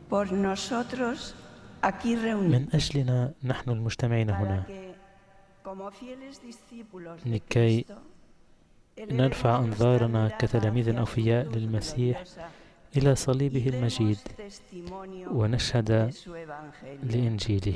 من أجلنا نحن المجتمعين هنا، لكي نرفع أنظارنا كتلاميذ أوفياء للمسيح إلى صليبه المجيد ونشهد لإنجيله.